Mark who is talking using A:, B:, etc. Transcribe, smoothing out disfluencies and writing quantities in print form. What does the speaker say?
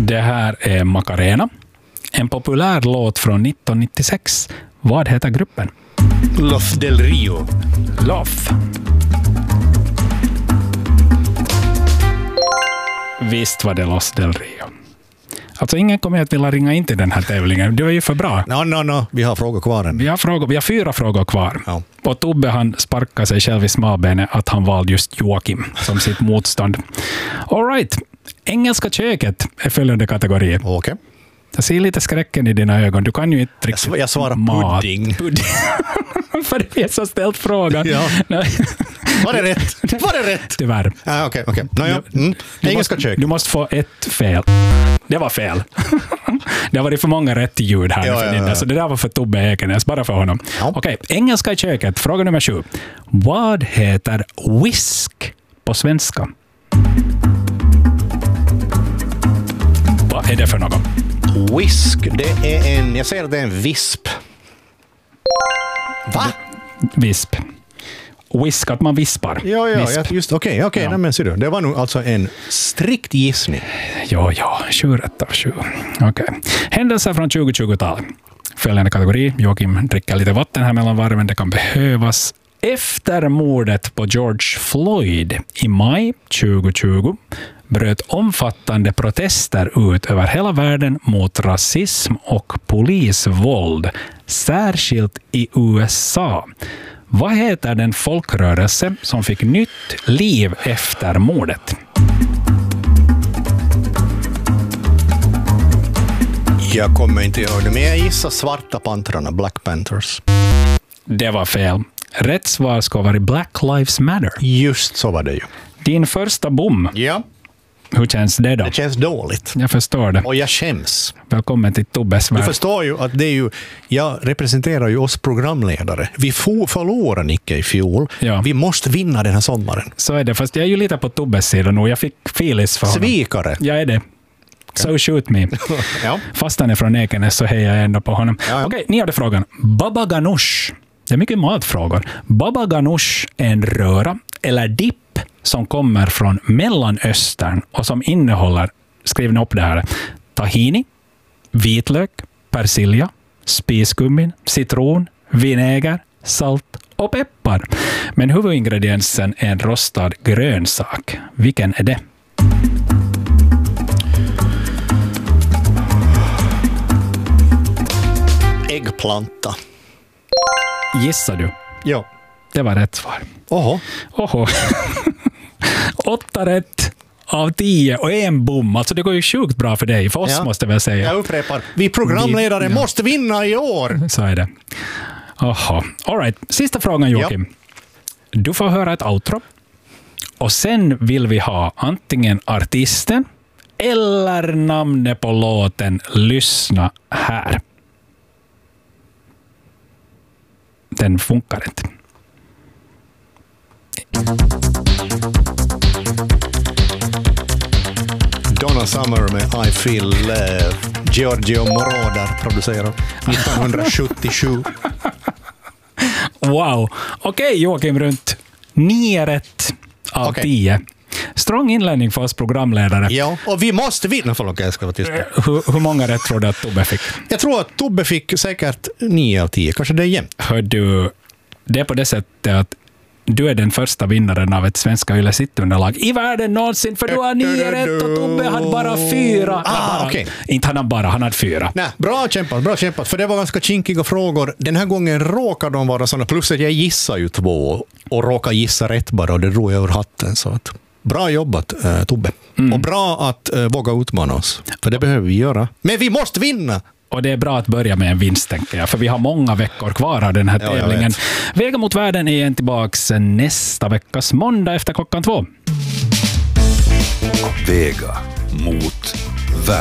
A: Det här är Macarena. En populär låt från 1996. Vad heter gruppen?
B: Los del Rio.
A: Lof. Visst var det Los del Rio. Alltså ingen kommer att vilja ringa in till den här tävlingen. Du är ju för bra.
B: No. Vi har frågor kvar än.
A: Vi har 4 frågor kvar.
B: Ja.
A: Och Tobbe han sparkar sig själv i smalbenet att han valde just Joakim som sitt motstånd. All right. Engelska köket är följande kategori.
B: Okej.
A: Jag ser lite skräcken i dina ögon. Du kan ju inte riktigt
B: Jag svarar pudding.
A: För det är så ställt fråga.
B: Ja. Var det rätt?
A: Tyvärr.
B: Okej. Engelska kök.
A: Du måste få ett fel. Det var fel. Det har varit för många rätt ljud här. Ja. Så det där var för Tobbe Ekenäs, bara för honom.
B: Ja.
A: Okej, engelska i köket. Fråga nummer 7. Vad heter whisk på svenska? Vad är det för något?
B: Whisk, det är jag säger att det är en visp. Va?
A: Visp. Whisk, att man vispar.
B: Ja, just okej. Ja. Nej, men ser du, det var nog alltså en strikt gissning.
A: Ja, 7 rätt av 7. Okej. Händelser från 2020-talet. Följande kategori. Joakim dricker lite vatten här mellan varven. Det kan behövas. Efter mordet på George Floyd i maj 2020 bröt omfattande protester ut över hela världen mot rasism och polisvåld, särskilt i USA. Vad heter den folkrörelse som fick nytt liv efter mordet?
B: Jag kommer inte ihåg det, men jag gissar Svarta Pantrarna, Black Panthers.
A: Det var fel. Rätt svar ska vara Black Lives Matter.
B: Just så var det ju.
A: Din första bom.
B: Ja.
A: Hur känns det då?
B: Det känns dåligt.
A: Jag förstår det.
B: Och jag skäms.
A: Välkommen till Tobbes värld.
B: Du förstår ju att det är ju, jag representerar ju oss programledare. Vi förlorade Nicke i fjol. Ja. Vi måste vinna den här sommaren.
A: Så är det, fast jag är ju lite på Tobbes sida nu. Jag fick filis för honom.
B: Svikare.
A: Jag är det. So shoot me.
B: Ja.
A: Fast han är från Ekenäs så hejar jag ändå på honom. Ja. Okej, 9:e frågan. Baba ganoush. Det är mycket matfrågor. Baba ganoush är en röra eller dipp som kommer från Mellanöstern och som innehåller, skriv upp det här, tahini, vitlök, persilja, spiskummin, citron, vinäger, salt och peppar. Men huvudingrediensen är en rostad grönsak. Vilken är det?
B: Äggplanta.
A: Gissar du?
B: Ja.
A: Det var rätt svar.
B: Oho.
A: 8 rätt av 10 och en bom. Alltså det går ju sjukt bra för dig. För oss måste jag säga.
B: Jag upprepar. Vi programledare måste vinna i år.
A: Så är det. All right. Sista frågan, Joakim. Ja. Du får höra ett outro. Och sen vill vi ha antingen artisten eller namnet på låten. Lyssna här. Den funkar inte.
B: Donna Summer med I Feel Love. Giorgio Moroder producerar 1977.
A: Wow. Okej, Joakim, runt 9 rätt av 10. Strong inlärning för oss programledare.
B: Ja, och vi måste vinna för att jag ska vara tyst.
A: Hur många rätt tror du att Tobbe fick?
B: Jag tror att Tobbe fick säkert 9 av 10. Kanske det är jämnt.
A: Hör du, det är på det sättet att du är den första vinnaren av ett svenska Yle City-underlag i världen någonsin, för du har 9 rätt och Tobbe hade bara 4. Inte han bara, han hade 4.
B: Nej, bra kämpat, för det var ganska kinkiga frågor. Den här gången råkar de vara sådana, plus att jag gissar ju 2 och råkar gissa rätt bara, och det drog jag ur hatten. Så att, bra jobbat, Tobbe. Och bra att våga utmana oss, för det behöver vi göra. Men vi måste vinna!
A: Och det är bra att börja med en vinst, tänker jag. För vi har många veckor kvar av den här tävlingen. Vägen mot världen är igen tillbaks nästa veckas måndag efter 14:00.
C: Väga mot